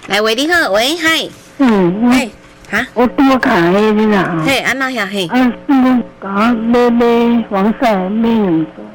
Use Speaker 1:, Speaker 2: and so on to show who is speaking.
Speaker 1: 来，喂，你好，喂，嗨，
Speaker 2: 嗯，
Speaker 1: 嘿，哈，
Speaker 2: 我多卡迄个啦，
Speaker 1: 嘿，安那呀，嘿，
Speaker 2: 啊，那个甲买黄色买两组，